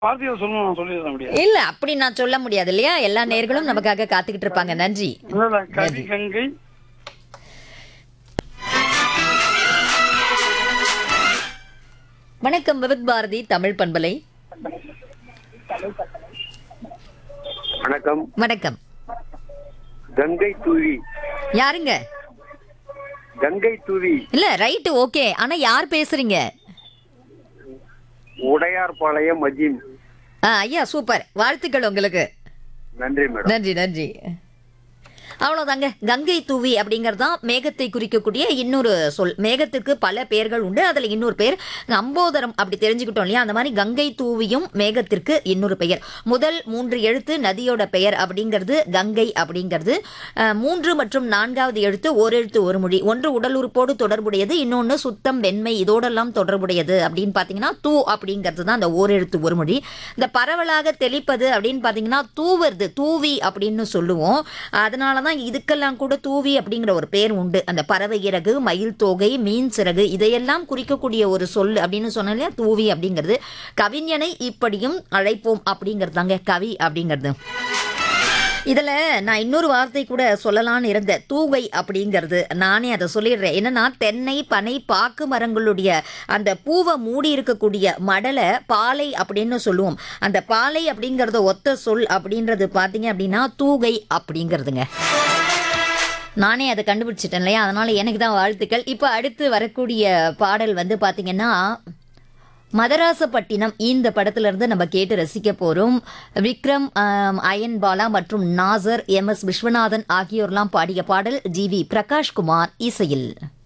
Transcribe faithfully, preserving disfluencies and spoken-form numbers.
வார்த்தையை சொல்லணும் நான் சொல்லிட முடியாது. இல்ல அப்படி நான் சொல்ல முடியாது இல்லையா? எல்லா நேர்களும் நமக்காக காத்துக்கிட்டு இருப்பாங்க. நன்றி. இல்ல, இல்ல, கவி கங்கை வணக்கம் விவித் பாரதி தமிழ் பண்பலை. வணக்கம். வணக்கம். கங்கை தூவி. யாருங்க? கங்கை தூவி. இல்ல ரைட் ஓகே. ஆனா யார் பேசுறீங்க? உடையார்பாளையம் மஜீன். ஆ, ஐயா சூப்பர், வாழ்த்துக்கள் உங்களுக்கு. நன்றி மேடம். நன்றி நன்றி. அவ்வளவுதாங்க. கங்கை தூவி அப்படிங்கறதுதான் மேகத்தை குறிக்கக்கூடிய இன்னொரு சொல். மேகத்துக்கு பல பெயர்கள் உண்டு. அதுல இன்னொரு பெயர் அம்போதரம். அப்படி தெரிஞ்சுக்கிட்டோம் இல்லையா? அந்த மாதிரி கங்கை தூவியும் மேகத்திற்கு இன்னொரு பெயர். முதல் மூன்று எழுத்து நதியோட பெயர் அப்படிங்கிறது கங்கை அப்படிங்கிறது. அஹ், மூன்று மற்றும் நான்காவது எழுத்து ஒரு எழுத்து ஒரு மொழி. ஒன்று உடல் உறுப்போடு தொடர்புடையது, இன்னொன்னு சுத்தம் வெண்மை இதோடெல்லாம் தொடர்புடையது. அப்படின்னு பாத்தீங்கன்னா தூ அப்படிங்கிறது தான் அந்த ஓர் எழுத்து ஒரு மொழி. இந்த பரவலாக தெளிப்பது அப்படின்னு பாத்தீங்கன்னா தூவருது, தூவி அப்படின்னு சொல்லுவோம். அதனாலதான் இதுக்கெல்லாம் கூட தூவி அப்படிங்கிற ஒரு பேர் உண்டு. அந்த பறவை இறகு, மயில் தோகை, மீன் சிறகு இதையெல்லாம் குறிக்கக்கூடிய ஒரு சொல் அப்படின்னு சொன்ன இல்லையா தூவி அப்படிங்கிறது. கவிஞனை இப்படியும் அழைப்போம் அப்படிங்கிறது தாங்க கவி அப்படிங்கிறது. இதுல நான் இன்னொரு வார்த்தை கூட சொல்லலான்னு இருந்தேன், தூவை அப்படிங்கிறது. நானே அதை சொல்லிடுறேன். என்னன்னா தென்னை, பனை, பாக்கு மரங்களுடைய அந்த பூவை மூடி இருக்கக்கூடிய மடலை பாலை அப்படின்னு சொல்லுவோம். அந்த பாலை அப்படிங்கறத ஒத்த சொல் அப்படின்றது பாத்தீங்க அப்படின்னா தூகை அப்படிங்கிறதுங்க. நானே அதை கண்டுபிடிச்சிட்டேன் இல்லையா? அதனால எனக்கு தான் வாழ்த்துக்கள். இப்போ அடுத்து வரக்கூடிய பாடல் வந்து பாத்தீங்கன்னா மதராசப்பட்டினம் இந்த படத்துல இருந்து நம்ம கேட்டு ரசிக்க போறோம். விக்ரம், ஆம், அயன் பாலா மற்றும் நாசர், எம் எஸ் விஸ்வநாதன் ஆகியோர்லாம் பாடிய பாடல். ஜி வி பிரகாஷ்குமார் இசையில்.